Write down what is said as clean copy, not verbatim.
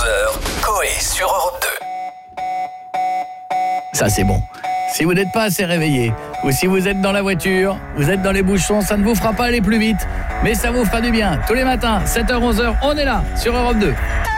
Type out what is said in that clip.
7h-11h, Coé sur Europe 2. Ça, c'est bon. Si vous n'êtes pas assez réveillé, ou si vous êtes dans la voiture, vous êtes dans les bouchons, ça ne vous fera pas aller plus vite, mais ça vous fera du bien. Tous les matins, 7h-11h, on est là, sur Europe 2.